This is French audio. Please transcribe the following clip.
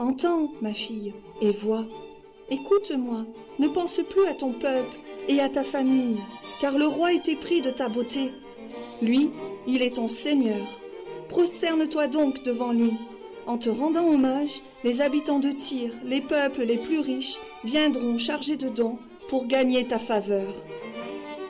Entends, ma fille, et vois. Écoute-moi, ne pense plus à ton peuple et à ta famille, car le roi est épris de ta beauté. Lui, il est ton Seigneur. Prosterne-toi donc devant lui. En te rendant hommage, les habitants de Tyr, les peuples les plus riches, viendront chargés de dons pour gagner ta faveur.